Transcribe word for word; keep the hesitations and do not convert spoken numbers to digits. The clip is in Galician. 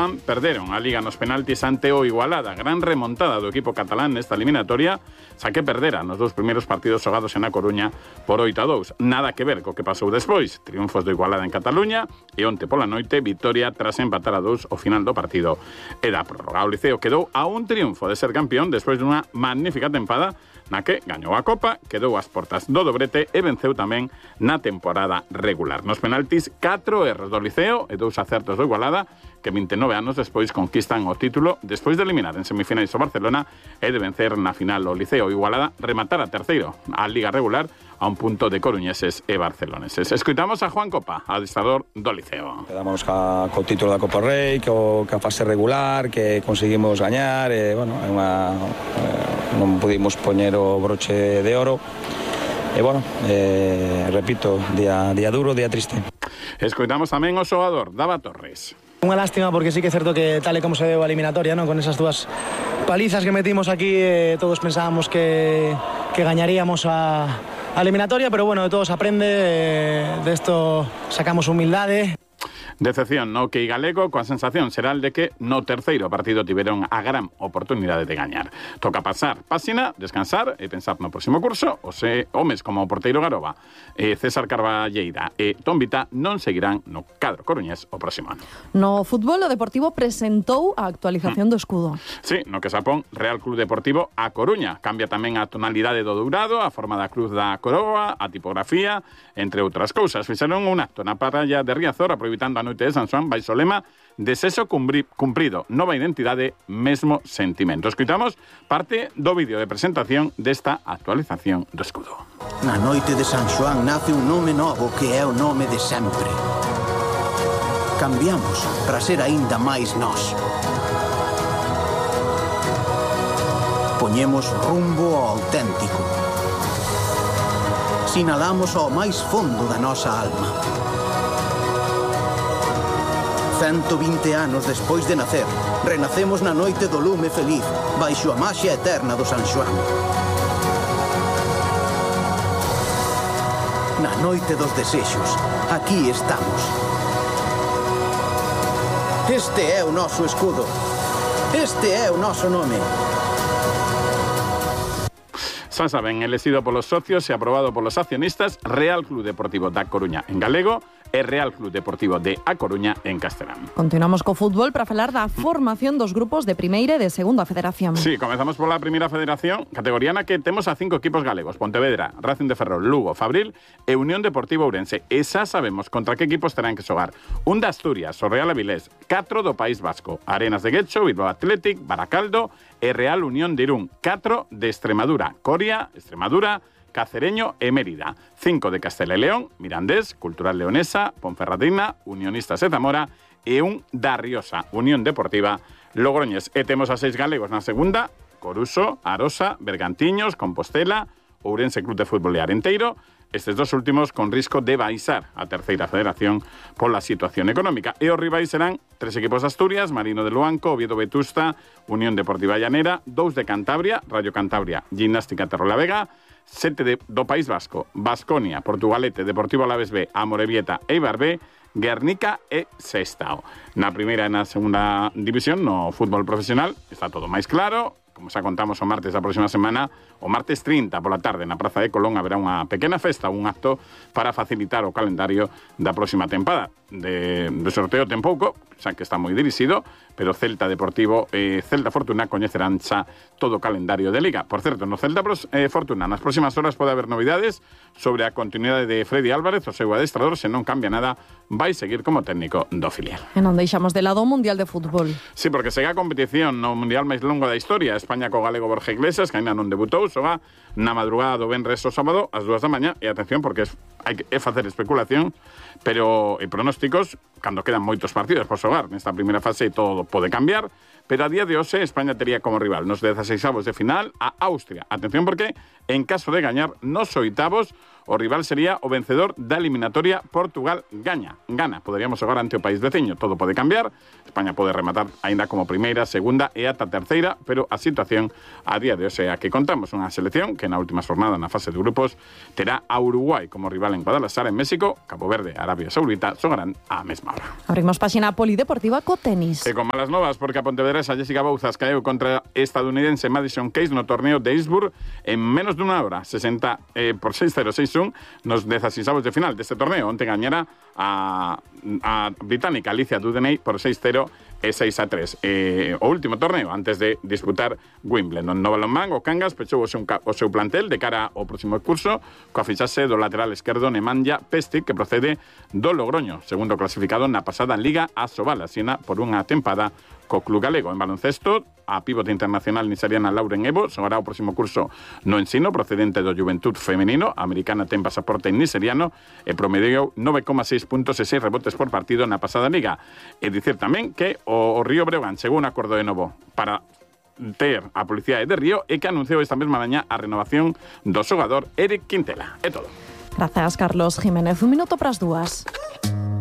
Juan perderon a Liga nos penaltis ante o Igualada. Gran remontada do equipo catalán nesta eliminatoria, xa que perdera nos dous primeiros partidos xogados en A Coruña por oito a dous. Nada que ver co que pasou despois. Triunfos do Igualada en Cataluña e onte pola noite victoria tras empatar a dous o final do partido e da prórroga. O Liceo quedou a un triunfo de ser campeón despois dunha magnífica tempada na que gañou a Copa, quedou ás portas do dobrete e venceu tamén na temporada regular. Nos penaltis, catro erros do Liceo e dous acertos do Igualada, que vinte e nove anos despois conquistan o título despois de eliminar en semifinais o Barcelona e de vencer na final o Liceo. O Igualada rematar a terceiro a Liga regular a un punto de coruñeses e barceloneses. Escoitamos a Juan Copa, adestrador do Liceo. Quedamos ca, co título da Copa Rei, co, ca fase regular, que conseguimos gañar, e, bueno, é unha, eh, non pudimos poñer o broche de oro. E, bueno, eh, repito, día, día duro, día triste. Escoitamos tamén o xogador, Dava Torres. Unha lástima porque sí que é certo que tal e como se deu a eliminatoria, ¿no? Con esas dúas palizas que metimos aquí, eh, todos pensábamos que, que gañaríamos a, a eliminatoria, pero bueno, de todo se aprende, eh, de esto sacamos humildade. Decepción no que galego coa sensación xeral de que no terceiro partido tiveron a gran oportunidade de gañar. Toca pasar páxina, descansar e pensar no próximo curso. Os eh, homes como o porteiro Garoba, eh, César Carballeira e Tom Vita non seguirán no cadro coruñés o próximo ano. No fútbol, o Deportivo presentou a actualización mm. do escudo. Sí, no que sapón, Real Club Deportivo A Coruña. Cambia tamén a tonalidade do dourado, a forma da cruz da coroa, a tipografía, entre outras cousas. Fixeron un acto na praia de Riazor aproveitando a noite de San Xoán baixo o lema de sexo cumprido, nova identidade, mesmo sentimento. Escoitamos parte do vídeo de presentación desta actualización do escudo. Na noite de San Xoán nace un nome novo que é o nome de sempre. Cambiamos para ser aínda máis nós. Poñemos rumbo ao auténtico. Sinalamos ao máis fondo da nosa alma. cento vinte anos despois de nacer, renacemos na noite do lume feliz, baixo a maxia eterna do San Xoán. Na noite dos desexos, aquí estamos. Este é o noso escudo. Este é o noso nome. Xa saben, elegido polos socios e aprobado polos accionistas, Real Club Deportivo da Coruña en galego e Real Club Deportivo de A Coruña en castelán. Continuamos co fútbol para falar da formación dos grupos de primeira e de segunda federación. Sí, comezamos pola primeira federación, categoría na que temos a cinco equipos galegos: Pontevedra, Racing de Ferrol, Lugo, Fabril e Unión Deportiva Ourense. E xa sabemos contra que equipos terán que xogar. Un de Asturias, o Real Avilés, catro do País Vasco, Arenas de Guecho, Bilbao Athletic, Baracaldo e Real Unión de Irún, catro de Extremadura, Coria, Extremadura, Cacereño e Mérida, cinco de Castela e León, Mirandés, Cultural Leonesa, Ponferradina, Unionistas de Zamora e un da Riosa, Unión Deportiva Logroñés. E temos a seis galegos na segunda: Coruso, Arosa, Bergantiños, Compostela, Ourense Club de Fútbol e Arenteiro. Estes dos últimos con risco de baixar a terceira federación pola situación económica. E os rivais serán tres equipos de Asturias: Marino de Luanco, Oviedo Vetusta, Unión Deportiva Llanera, dous de Cantabria, Rayo Cantabria, Gimnástica Terrolavega, sete de, do País Vasco, Baskonia, Portugalete, Deportivo Alavés B, Amorebieta e Eibar B, Guernica e Sestao. Na primeira e na segunda división, no fútbol profesional, está todo máis claro. Como xa contamos o martes da próxima semana, o martes trinta pola tarde na Praza de Colón haberá unha pequena festa, un acto para facilitar o calendario da próxima tempada. De, de sorteo ten pouco, xa que está moi dirixido, pero Celta Deportivo e Celta Fortuna coñecerán xa todo o calendario de Liga. Por certo, no Celta eh, Fortuna nas próximas horas pode haber novidades sobre a continuidade de Freddy Álvarez, o seu adestrador. Se non cambia nada, vai seguir como técnico do filial. E non deixamos de lado o Mundial de Fútbol. Sí, porque segue a competición no Mundial máis longo da historia. España co galego Borja Iglesias, que ainda non debutou, xoga na madrugada do venres ao sábado ás dúas da mañá. E atención, porque é, hai que é facer especulación, pero e pronósticos cando quedan moitos partidos por xogar nesta primeira fase, todo pode cambiar, pero a día de hoxe España tería como rival nos dezaseixavos de final a Austria. Atención porque, en caso de gañar nos oitavos, o rival sería o vencedor da eliminatoria Portugal gaña. Gana, poderíamos xogar ante o país veciño. Todo pode cambiar, España pode rematar aínda como primeira, segunda e ata terceira, pero a situación a día de hoxe é a que contamos unha selección que na última jornada na fase de grupos terá a Uruguai como rival en Guadalajara, en México, Cabo Verde, Arabia Saudita, xogarán á mesma hora. Abrimos páxina polideportiva co tenis. E con malas novas, porque a pontevedresa Jessica Bouzas caeu contra estadounidense Madison Keys no torneo de Eastbourg en menos dunha hora, sesenta eh, por seis cero seis un, nos dezaseixavos de final deste torneo. Onte gañara a, a británica Alicia Dudeney por seis cero e seis a tres. Eh, o último torneo antes de disputar Wimbledon. No balonmán, o Cangas pechou o seu, o seu plantel de cara ao próximo curso coa fichaxe do lateral esquerdo Nemanja Pestic, que procede do Logroño, segundo clasificado na pasada Liga Asobal, asina por unha tempada co club galego. En baloncesto, a pivote internacional nigeriana Lauren Evo xogará o próximo curso no Ensino, procedente do Juventud femenino. A americana ten pasaporte nigeriano e promediou nove coma seis puntos e seis rebotes por partido na pasada liga. E dicir tamén que o, o Río Breogán chegou un acordo de novo para ter a policía de Río e que anunciou esta mesma mañá a renovación do xogador Eric Quintela. É todo. Grazas, Carlos Jiménez. Un minuto para as dúas.